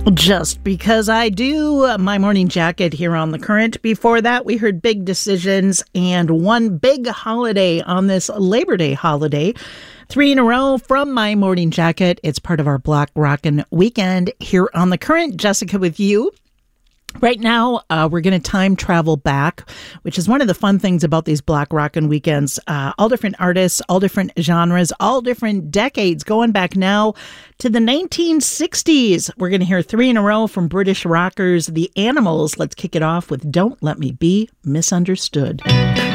Just because I do. My morning jacket here on The Current. Before that, we heard Big Decisions and One Big Holiday on this Labor Day holiday. 3 in a row from my morning jacket. It's part of our Block Rockin' Weekend here on The Current. Jessica with you. Right now, we're going to time travel back, which is one of the fun things about these Block Rockin' Weekends. All different artists, all different genres, all different decades, going back now to the 1960s. We're going to hear 3 in a row from British rockers, The Animals. Let's kick it off with Don't Let Me Be Misunderstood.